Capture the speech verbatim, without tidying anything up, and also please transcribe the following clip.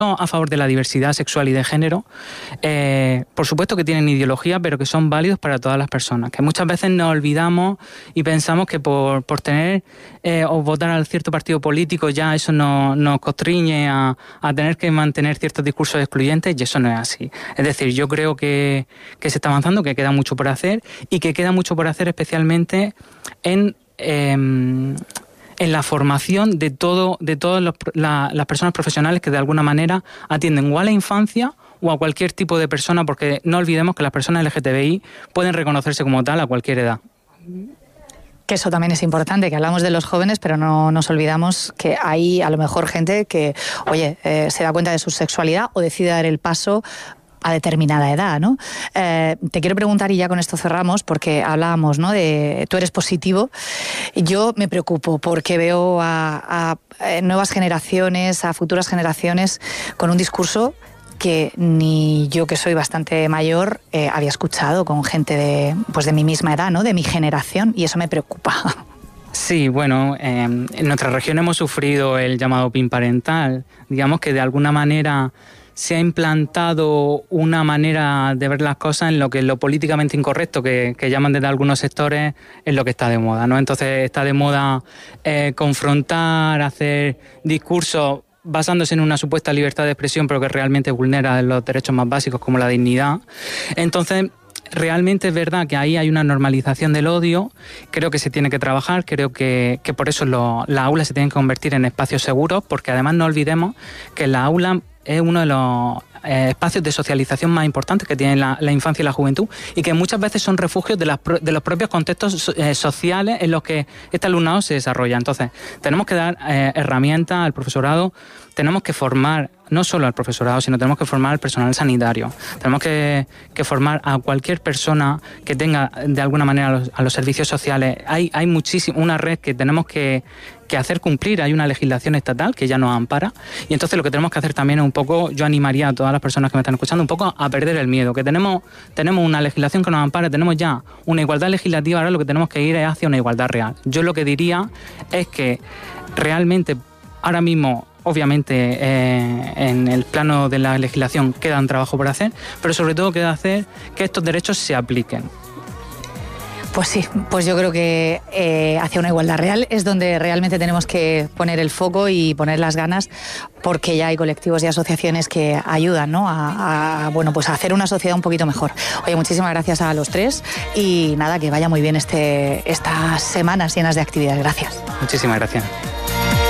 a favor de la diversidad sexual y de género, eh, por supuesto que tienen ideología, pero que son válidos para todas las personas, que muchas veces nos olvidamos y pensamos que por, por tener eh, o votar a cierto partido político ya eso nos, nos constriñe a, a tener que mantener ciertos discursos excluyentes, y eso no es así. Es decir, yo creo que, que se está avanzando, que queda mucho por hacer, y que queda mucho por hacer especialmente en... Eh, en la formación de todo de todas la, las personas profesionales que de alguna manera atienden o a la infancia o a cualquier tipo de persona, porque no olvidemos que las personas L G T B I pueden reconocerse como tal a cualquier edad. Que eso también es importante, que hablamos de los jóvenes, pero no nos olvidamos que hay a lo mejor gente que, oye, eh, se da cuenta de su sexualidad o decide dar el paso a determinada edad, ¿no? Eh, te quiero preguntar, y ya con esto cerramos, porque hablábamos, ¿no?, de tú eres positivo. Yo me preocupo porque veo a, a nuevas generaciones, a futuras generaciones con un discurso que ni yo, que soy bastante mayor, eh, había escuchado con gente de, pues de mi misma edad, ¿no?, de mi generación, y eso me preocupa. Sí, bueno, eh, en nuestra región hemos sufrido el llamado PIN parental. Digamos que de alguna manera se ha implantado una manera de ver las cosas en lo que es lo políticamente incorrecto, que, que llaman desde algunos sectores, es lo que está de moda, ¿no? Entonces está de moda eh, confrontar, hacer discursos basándose en una supuesta libertad de expresión, pero que realmente vulnera los derechos más básicos como la dignidad. Entonces, realmente es verdad que ahí hay una normalización del odio. Creo que se tiene que trabajar, creo que, que por eso lo, las aulas se tienen que convertir en espacios seguros, porque además no olvidemos que la aula es uno de los eh, espacios de socialización más importantes que tiene la, la infancia y la juventud, y que muchas veces son refugios de, las, de los propios contextos eh, sociales en los que este alumnado se desarrolla. Entonces, tenemos que dar eh, herramientas al profesorado, tenemos que formar no solo al profesorado, sino tenemos que formar al personal sanitario, tenemos que, que formar a cualquier persona que tenga de alguna manera a los, a los servicios sociales. Hay, hay muchísimo, una red que tenemos que, que hacer cumplir, hay una legislación estatal que ya nos ampara, y entonces lo que tenemos que hacer también es un poco, yo animaría a todas las personas que me están escuchando un poco a perder el miedo, que tenemos, tenemos una legislación que nos ampara, tenemos ya una igualdad legislativa, ahora lo que tenemos que ir es hacia una igualdad real. Yo lo que diría es que realmente ahora mismo, obviamente, eh, en el plano de la legislación queda un trabajo por hacer, pero sobre todo queda hacer que estos derechos se apliquen. Pues sí, pues yo creo que eh, hacia una igualdad real es donde realmente tenemos que poner el foco y poner las ganas, porque ya hay colectivos y asociaciones que ayudan, ¿no?, a, a, bueno, pues a hacer una sociedad un poquito mejor. Oye, muchísimas gracias a los tres, y nada, que vaya muy bien este, estas semanas llenas de actividades. Gracias. Muchísimas gracias.